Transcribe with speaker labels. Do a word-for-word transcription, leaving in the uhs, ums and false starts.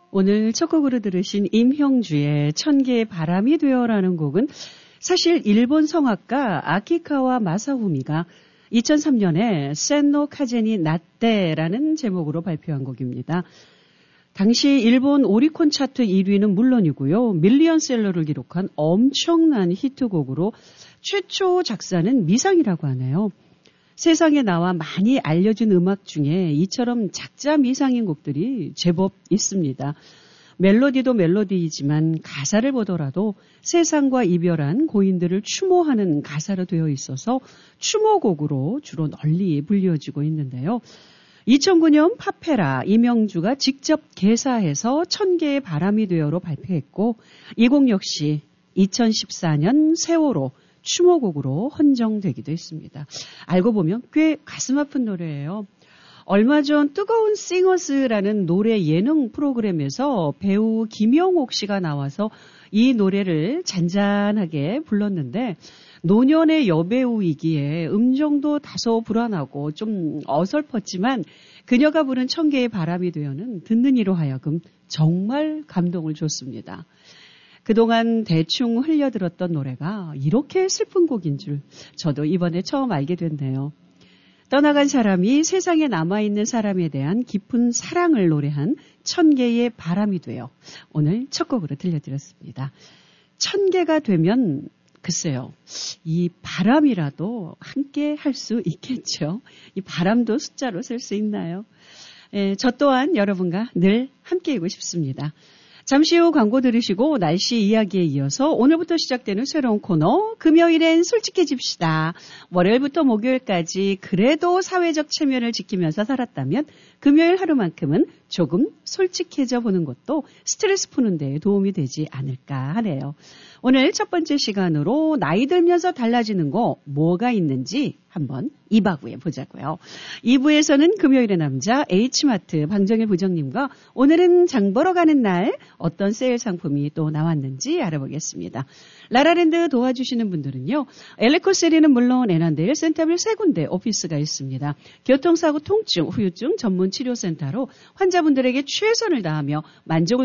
Speaker 1: 오늘 첫 곡으로 들으신 임형주의 천개의 바람이 되어라는 곡은 사실 일본 성악가 아키카와 마사후미가 이천삼 년에 센노 카제니 나떼라는 제목으로 발표한 곡입니다. 당시 일본 오리콘 차트 일 위는 물론이고요. 밀리언셀러를 기록한 엄청난 히트곡으로 최초 작사는 미상이라고 하네요. 세상에 나와 많이 알려진 음악 중에 이처럼 작자 미상인 곡들이 제법 있습니다. 멜로디도 멜로디이지만 가사를 보더라도 세상과 이별한 고인들을 추모하는 가사로 되어 있어서 추모곡으로 주로 널리 불려지고 있는데요. 이천구 년 파페라 임영주가 직접 개사해서 천개의 바람이 되어로 발표했고 이 곡 역시 이천십사 년 세월호 추모곡으로 헌정되기도 했습니다. 알고 보면 꽤 가슴 아픈 노래예요. 얼마 전 뜨거운 싱어스라는 노래 예능 프로그램에서 배우 김영옥 씨가 나와서 이 노래를 잔잔하게 불렀는데 노년의 여배우이기에 음정도 다소 불안하고 좀 어설펐지만 그녀가 부른 천개의 바람이 되어는 듣는 이로 하여금 정말 감동을 줬습니다. 그동안 대충 흘려들었던 노래가 이렇게 슬픈 곡인 줄 저도 이번에 처음 알게 됐네요. 떠나간 사람이 세상에 남아있는 사람에 대한 깊은 사랑을 노래한 천개의 바람이 되어 오늘 첫 곡으로 들려드렸습니다. 천개가 되면 글쎄요, 이 바람이라도 함께 할 수 있겠죠. 이 바람도 숫자로 쓸 수 있나요? 예, 저 또한 여러분과 늘 함께이고 싶습니다. 잠시 후 광고 들으시고 날씨 이야기에 이어서 오늘부터 시작되는 새로운 코너 금요일엔 솔직해집시다. 월요일부터 목요일까지 그래도 사회적 체면을 지키면서 살았다면 금요일 하루만큼은 조금 솔직해져 보는 것도 스트레스 푸는 데 도움이 되지 않을까 하네요. 오늘 첫 번째 시간으로 나이 들면서 달라지는 거 뭐가 있는지 한번 이 부에 보자고요. 이 부에서는 금요일의 남자 H마트 방정일 부장님과 오늘은 장 보러 가는 날 어떤 세일 상품이 또 나왔는지 알아보겠습니다. 라라랜드 도와주시는 분들은요. 엘레코셀리는 물론 애난데일, 센터빌 세 군데 오피스가 있습니다. 교통사고 통증, 후유증 전문 치료센터로 환자분들에게 최선을 다하며 만족을